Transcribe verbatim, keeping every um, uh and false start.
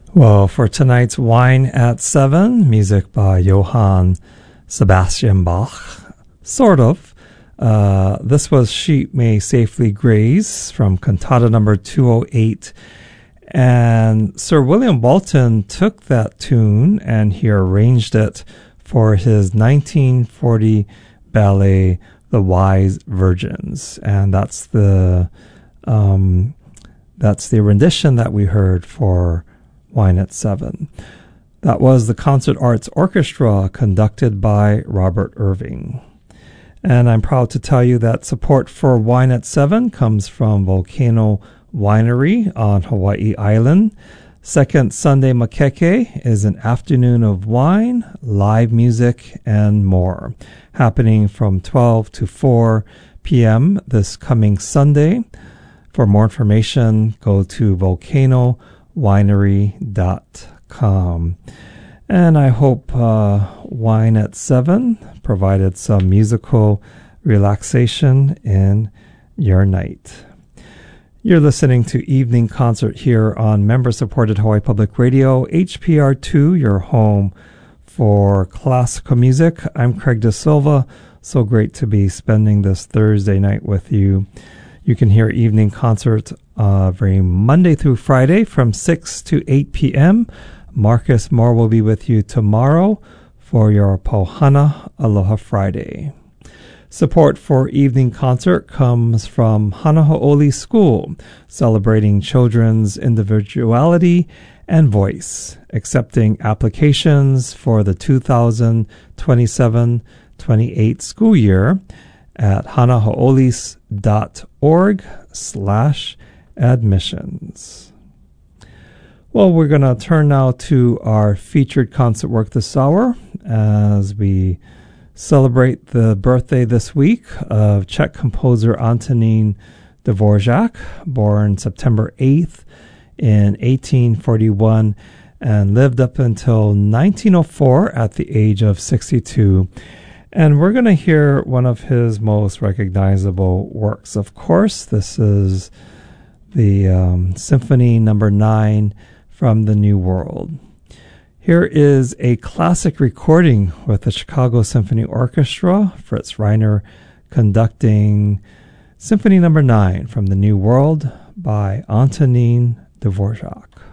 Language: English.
Well, for tonight's Wine at Seven, music by Johann Sebastian Bach, sort of. Uh, this was Sheep May Safely Graze from Cantata number two oh eight. And Sir William Walton took that tune and he arranged it for his nineteen forty ballet, The Wise Virgins. And that's the, um, that's the rendition that we heard for Wine at Seven. That was the Concert Arts Orchestra conducted by Robert Irving. And I'm proud to tell you that support for Wine at Seven comes from Volcano Winery on Hawaii Island. Second Sunday Makeke is an afternoon of wine, live music, and more, happening from twelve to four p.m. this coming Sunday. For more information, go to volcano winery dot com. And I hope uh, Wine at Seven provided some musical relaxation in your night. You're listening to Evening Concert here on member-supported Hawaii Public Radio, H P R two, your home for classical music. I'm Craig De Silva. So great to be spending this Thursday night with you. You can hear Evening Concert uh, every Monday through Friday from six to eight p.m. Marcus Moore will be with you tomorrow for your Pohana Aloha Friday. Support for Evening Concert comes from Hana Ha'oli School, celebrating children's individuality and voice, accepting applications for the two thousand twenty-seven twenty-eight school year at hanahaolis dot org slash admissions. Well, we're going to turn now to our featured concert work this hour as we celebrate the birthday this week of Czech composer Antonín Dvořák, born September eighth in eighteen forty-one and lived up until nineteen oh four at the age of sixty-two. And we're going to hear one of his most recognizable works. Of course, this is the um, Symphony Number Nine from the New World. Here is a classic recording with the Chicago Symphony Orchestra, Fritz Reiner conducting Symphony Number Nine from the New World by Antonín Dvořák.